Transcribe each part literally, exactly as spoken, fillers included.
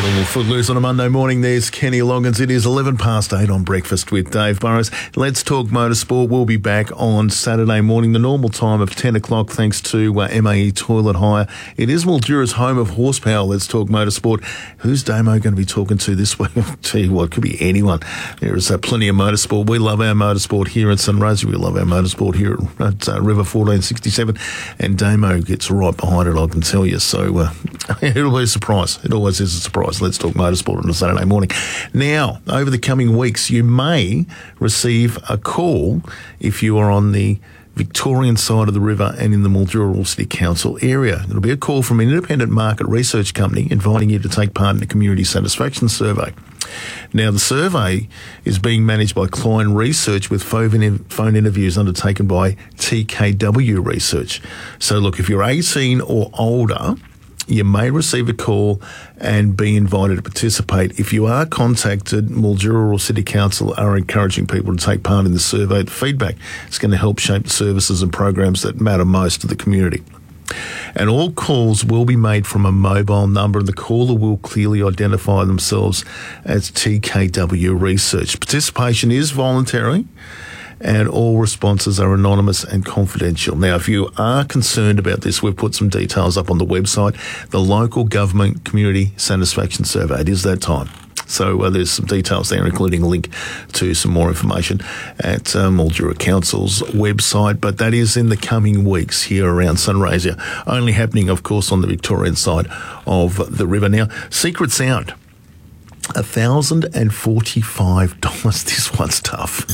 little footloose on a Monday morning. There's Kenny Loggins. It is eleven past eight on Breakfast with Dave Burrows. Let's talk motorsport. We'll be back on Saturday morning, the normal time of ten o'clock, thanks to uh, M A E Toilet Hire. It is Mildura's home of horsepower. Let's talk motorsport. Who's Damo going to be talking to this week? I'll tell you what, it could be anyone. There is uh, plenty of motorsport. We love our motorsport here at Sunraysia. We love our motorsport here at, at uh, River fourteen sixty-seven. And Damo gets right behind it, I can tell you. So uh, it'll be a surprise. It always is a surprise. Let's talk motorsport on a Saturday morning. Now, over the coming weeks, you may receive a call if you are on the Victorian side of the river and in the Mildura City Council area. It'll be a call from an independent market research company inviting you to take part in a community satisfaction survey. Now, the survey is being managed by Klein Research with phone interviews undertaken by T K W Research. So, look, if you're eighteen or older, you may receive a call and be invited to participate. If you are contacted, Mildura City Council are encouraging people to take part in the survey. The feedback is going to help shape the services and programs that matter most to the community. And all calls will be made from a mobile number, and the caller will clearly identify themselves as T K W Research. Participation is voluntary, and all responses are anonymous and confidential. Now, if you are concerned about this, we've put some details up on the website, the Local Government Community Satisfaction Survey. It is that time. So uh, there's some details there, including a link to some more information at uh, Mildura Council's website. But that is in the coming weeks here around Sunraysia, only happening, of course, on the Victorian side of the river. Now, Secret Sound, one thousand forty-five dollars. This one's tough.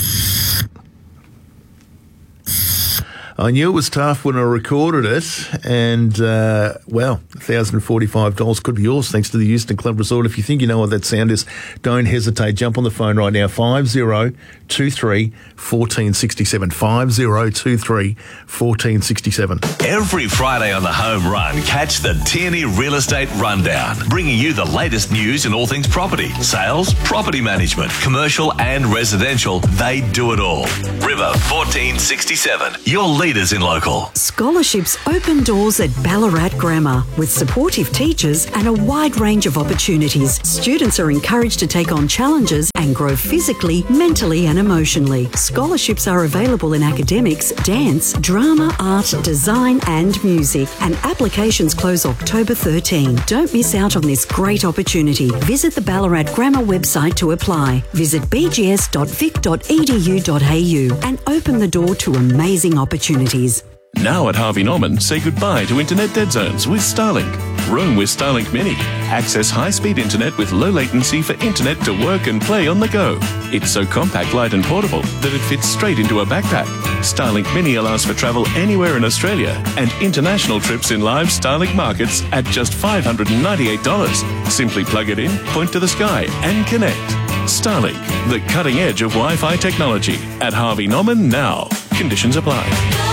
I knew it was tough when I recorded it, and, uh, well, one thousand forty-five dollars could be yours thanks to the Euston Club Resort. If you think you know what that sound is, don't hesitate. Jump on the phone right now, five zero two three, one four six seven, five zero two three, one four six seven. Every Friday on the Home Run, catch the Tierney Real Estate Rundown, bringing you the latest news in all things property, sales, property management, commercial and residential. They do it all. River fourteen sixty-seven, your leaders in local. Scholarships open doors at Ballarat Grammar with supportive teachers and a wide range of opportunities. Students are encouraged to take on challenges and grow physically, mentally and emotionally. Scholarships are available in academics, dance, drama, art, design and music, and applications close October thirteenth. Don't miss out on this great opportunity. Visit the Ballarat Grammar website to apply. Visit b g s dot vic dot e d u dot a u and open the door to amazing opportunities. Now at Harvey Norman, say goodbye to internet dead zones with Starlink. Roam with Starlink Mini. Access high-speed internet with low latency for internet to work and play on the go. It's so compact, light and portable that it fits straight into a backpack. Starlink Mini allows for travel anywhere in Australia and international trips in live Starlink markets at just five hundred ninety-eight dollars. Simply plug it in, point to the sky and connect. Starlink, the cutting edge of Wi-Fi technology. At Harvey Norman now. Conditions apply.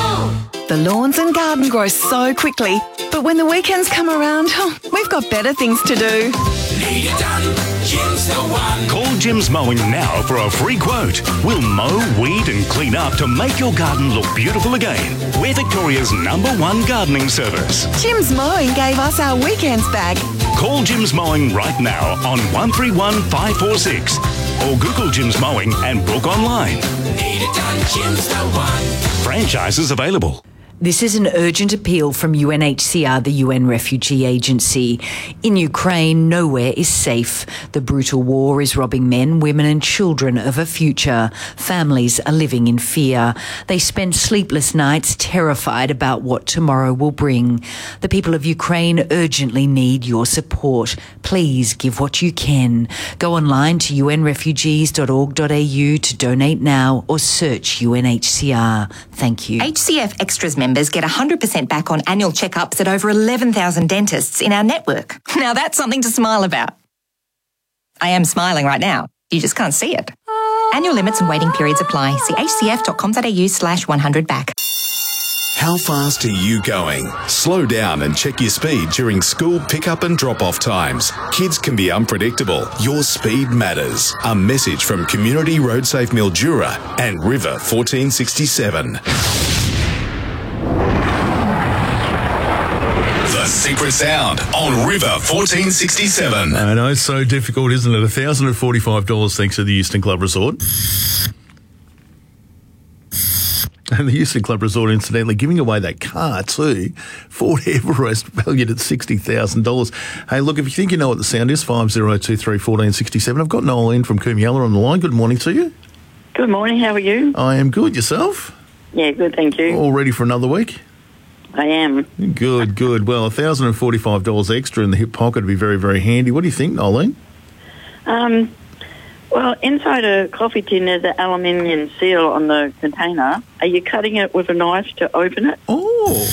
The lawns and garden grow so quickly, but when the weekends come around, oh, we've got better things to do. Need it done, Jim's the one. Call Jim's Mowing now for a free quote. We'll mow, weed and clean up to make your garden look beautiful again. We're Victoria's number one gardening service. Jim's Mowing gave us our weekends back. Call Jim's Mowing right now on one three one, five four six or Google Jim's Mowing and book online. Need it done, Jim's the one. Franchises available. This is an urgent appeal from U N H C R, the U N Refugee Agency. In Ukraine, nowhere is safe. The brutal war is robbing men, women and children of a future. Families are living in fear. They spend sleepless nights terrified about what tomorrow will bring. The people of Ukraine urgently need your support. Please give what you can. Go online to u n refugees dot org dot a u to donate now or search U N H C R. Thank you. H C F Extras members get one hundred percent back on annual checkups at over eleven thousand dentists in our network. Now that's something to smile about. I am smiling right now. You just can't see it. Annual limits and waiting periods apply. See h c f dot com dot a u slash one hundred back. How fast are you going? Slow down and check your speed during school pickup and drop-off times. Kids can be unpredictable. Your speed matters. A message from Community Road Safe Mildura and River fourteen sixty-seven. The Secret Sound on River fourteen sixty-seven. I know, it's so difficult, isn't it? one thousand forty-five dollars thanks to the Euston Club Resort. And the Euston Club Resort, incidentally, giving away that car too. Ford Everest, valued at sixty thousand dollars. Hey, look, if you think you know what the sound is, five oh two three, one four six seven. I've got Nolene from Coomiella on the line. Good morning to you. Good morning, how are you? I am good. Yourself? Yeah, good, thank you. All ready for another week? I am. Good, good. Well, one thousand forty-five dollars extra in the hip pocket would be very, very handy. What do you think, Nolene? Um, well, inside a coffee tin there's an aluminium seal on the container. Are you cutting it with a knife to open it? Oh.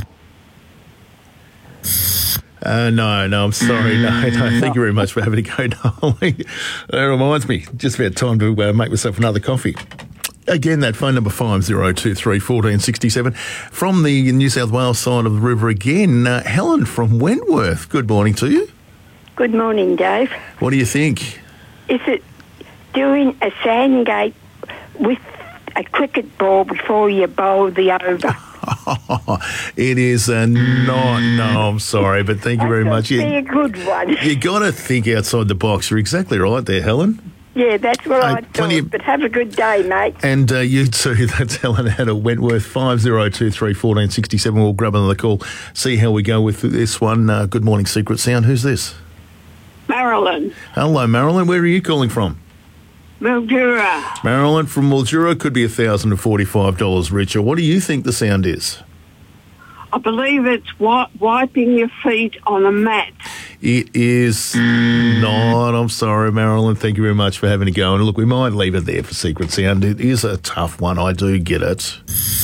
Uh, no, no, I'm sorry. No, no, thank you very much for having a go, Nolene. That reminds me, just about time to uh, make myself another coffee. Again, that phone number five oh two three, one four six seven. From the New South Wales side of the river again, uh, Helen from Wentworth. Good morning to you. Good morning, Dave. What do you think? Is it doing a sand gate with a cricket ball before you bowl the over? It is uh, not, no, I'm sorry, but thank you very much. That's a good one. You got to think outside the box. You're exactly right there, Helen. Yeah, that's what Hey, I plenty thought. of- But have a good day, mate. And uh, you too, that's Helen out of Wentworth, five oh two three, one four six seven. We'll grab another call, see how we go with this one. Uh, good morning, Secret Sound. Who's this? Marilyn, Hello, Marilyn. Where are you calling from? Mildura. Marilyn from Mildura. Could be one thousand forty-five dollars richer. What do you think the sound is? I believe it's wi- wiping your feet on a mat. It is not. I'm sorry, Marilyn. Thank you very much for having a go. And look, we might leave it there for Secret Sound. It is a tough one. I do get it.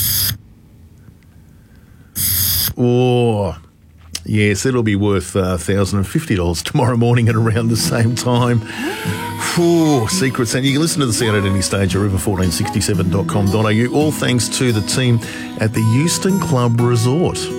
Oh, yes, it'll be worth uh, one thousand fifty dollars tomorrow morning at around the same time. Whew, Secret Sound. You can listen to the sound at any stage at river one four six seven dot com dot a u. All thanks to the team at the Euston Club Resort.